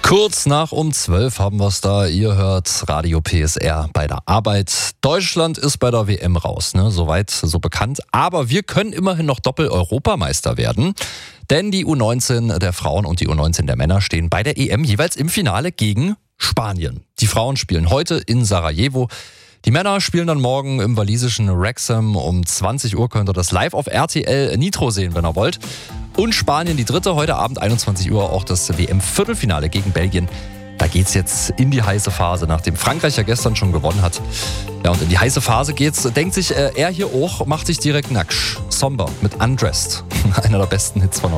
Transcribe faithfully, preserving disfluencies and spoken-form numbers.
Kurz nach um zwölf haben wir es da. Ihr hört Radio P S R bei der Arbeit. Deutschland ist bei der W M raus, ne? Soweit, so bekannt. Aber wir können immerhin noch Doppel-Europameister werden. Denn die U neunzehn der Frauen und die U neunzehn der Männer stehen bei der E M jeweils im Finale gegen Spanien. Die Frauen spielen heute in Sarajevo. Die Männer spielen dann morgen im walisischen Wrexham. Um zwanzig Uhr könnt ihr das live auf R T L Nitro sehen, wenn ihr wollt. Und Spanien, die dritte, heute Abend einundzwanzig Uhr, auch das W M-Viertelfinale gegen Belgien. Da geht's jetzt in die heiße Phase, nachdem Frankreich ja gestern schon gewonnen hat. Ja, und in die heiße Phase geht's, denkt sich äh, er hier auch, macht sich direkt nackt. Somber mit Undressed, einer der besten Hits von